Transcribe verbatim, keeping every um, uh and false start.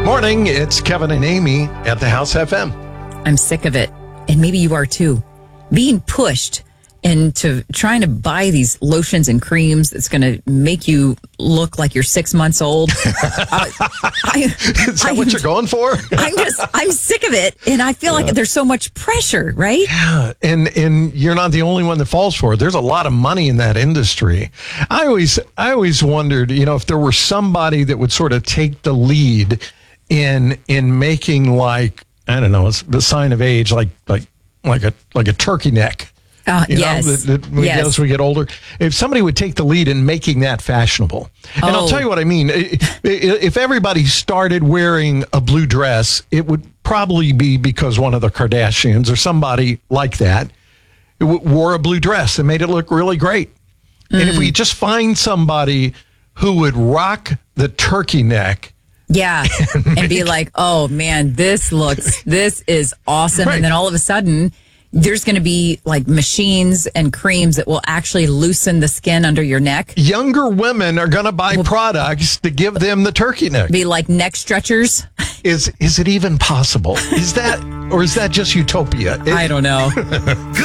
Morning, it's Kevin and Amy at the House F M. I'm sick of it. And maybe you are too. Being pushed into trying to buy these lotions and creams that's going to make you look like you're six months old. I, I, Is that I'm, what you're going for? I'm just, I'm sick of it. And I feel Yeah. like there's so much pressure, right? Yeah, and and you're not the only one that falls for it. There's a lot of money in that industry. I always I always wondered, you know, if there were somebody that would sort of take the lead in in making, like, I don't know, it's the sign of age, like like like a like a turkey neck. Uh, You know, yes. that, that we yes. get as we get older. If somebody would take the lead in making that fashionable. And I'll Oh. tell you what I mean. I- I- If everybody started wearing a blue dress, it would probably be because one of the Kardashians or somebody like that w- wore a blue dress and made it look really great. And if we just find somebody who would rock the turkey neck, Yeah. And be like, oh man, this looks, this is awesome. Right. And then all of a sudden, there's going to be like machines and creams that will actually loosen the skin under your neck. younger women are going to buy products to give them the turkey neck. Be like neck stretchers. Is is it even possible? Is that, or is that just utopia? It- I don't know.